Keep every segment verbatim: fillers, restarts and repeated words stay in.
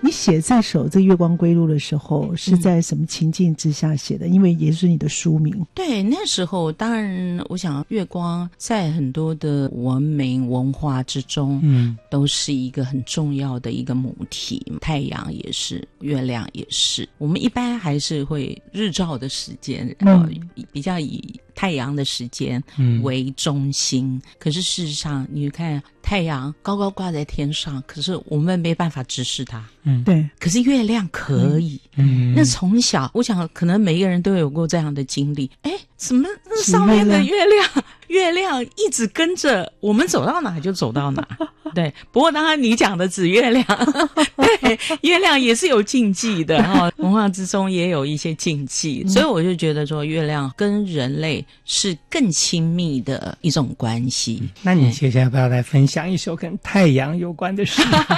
你写这首这个月光归路的时候是在什么情境之下写的？因为也是你的书名。 对，那时候当然我想月光在很多的文明文化之中嗯，都是一个很重要的一个母题，太阳也是，月亮也是。我们一般还是会日照的时间、嗯呃、比较以太阳的时间为中心、嗯、可是事实上你看太阳高高挂在天上，可是我们没办法直视它， 嗯，对。 可是月亮可以，嗯，那从小我想可能每一个人都有过这样的经历，哎，怎么那上面的月亮月亮一直跟着我们走到哪就走到哪对，不过当然你讲的指月亮对，月亮也是有禁忌的、哦、文化之中也有一些禁忌、嗯、所以我就觉得说月亮跟人类是更亲密的一种关系、嗯、 那你接下来要不要来分享一首跟太阳有关的诗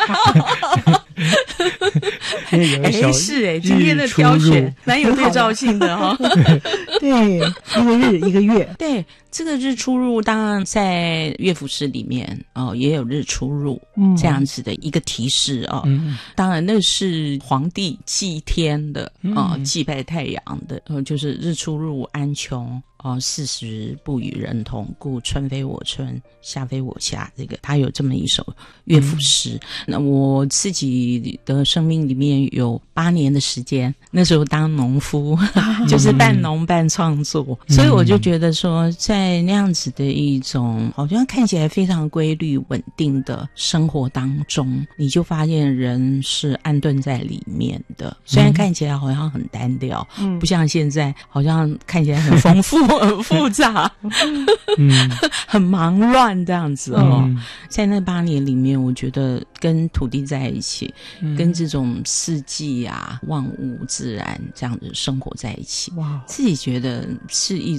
因为有一首哎是哎，今天的挑选蛮有对照性的哈、哦。 对，一个日一个月。 对，这个日出入当然在乐府诗里面哦也有日出入、嗯、这样子的一个提示哦。嗯、当然那是皇帝祭天的哦、嗯，祭拜太阳的，哦就是日出入安穷。哦，四时不与人同，故春非我春，夏非我夏。这个他有这么一首乐府诗、嗯。那我自己的生命里面有八年的时间，那时候当农夫，啊、就是半农半创作、嗯，所以我就觉得说，在那样子的一种好像看起来非常规律稳定的生活当中，你就发现人是安顿在里面的。虽然看起来好像很单调，嗯、不像现在好像看起来很丰富。很复杂嗯，很忙乱这样子哦、嗯、在那八年里面我觉得跟土地在一起、嗯、跟这种四季啊万物自然这样子生活在一起，哇，自己觉得是一